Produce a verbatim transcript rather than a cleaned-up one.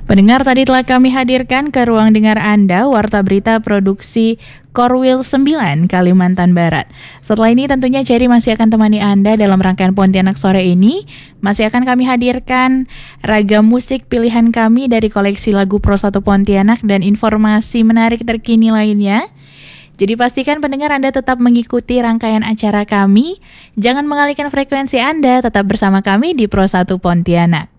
Pendengar, tadi telah kami hadirkan ke ruang dengar Anda Warta Berita Produksi Korwil sembilan Kalimantan Barat. Setelah ini tentunya Cherry masih akan temani Anda dalam rangkaian Pontianak sore ini. Masih akan kami hadirkan ragam musik pilihan kami dari koleksi lagu Pro satu Pontianak dan informasi menarik terkini lainnya. Jadi pastikan pendengar Anda tetap mengikuti rangkaian acara kami. Jangan mengalihkan frekuensi Anda, tetap bersama kami di Pro satu Pontianak.